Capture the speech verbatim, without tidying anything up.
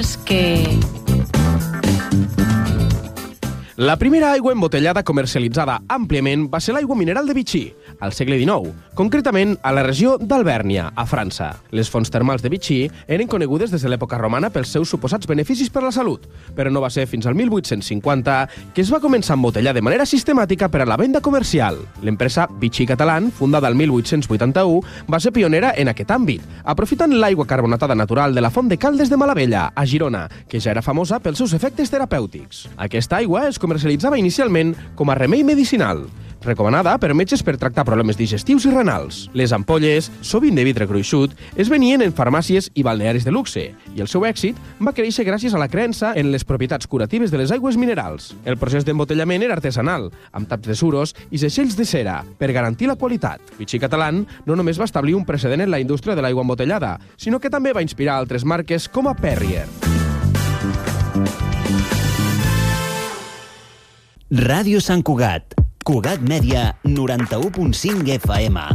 que... La primera aigua embotellada comercialitzada àmpliament va ser l'aigua mineral de Vichy, al segle dinou, concretament a la regió d'Alvèrnia, a França. Les fonts termals de Vichy eren conegudes des de l'època romana pels seus suposats beneficis per la salut, però no va ser fins al mil vuit-cents cinquanta que es va començar a embotellar de manera sistemàtica per a la venda comercial. L'empresa Vichy Catalan, fundada el mil vuit-cents vuitanta-u, va ser pionera en aquest àmbit, aprofitant l'aigua carbonatada natural de la font de Caldes de Malavella, a Girona, que ja era famosa pels seus efectes terapèutics. Aquesta aigua es comercialitzava inicialment com a remei medicinal, recomanada per metges per tractar problemes digestius i renals. Les ampolles, sovint de vidre gruixut, es venien en farmàcies i balnearis de luxe, i el seu èxit va créixer gràcies a la creença en les propietats curatives de les aigües minerals. El procés d'embotellament era artesanal, amb taps de suros i seixells de cera, per garantir la qualitat. Vichy Catalan no només va establir un precedent en la indústria de l'aigua embotellada, sinó que també va inspirar altres marques com a Perrier. Ràdio Sant Cugat, Cugat Mèdia, noranta-u punt cinc F M.